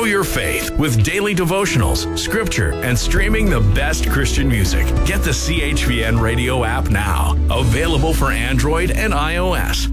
Grow your faith with daily devotionals, scripture, and streaming the best Christian music. Get the CHVN Radio app now. Available for Android and iOS.